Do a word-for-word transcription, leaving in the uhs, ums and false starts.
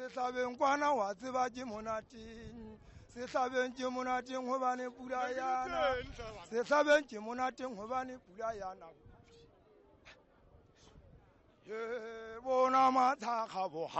sehlabeng kwana wa tseba ke monateng sehlabeng ke monateng hobane pula yana sehlabeng ke monateng hobane pula yana ye bona mathakga bo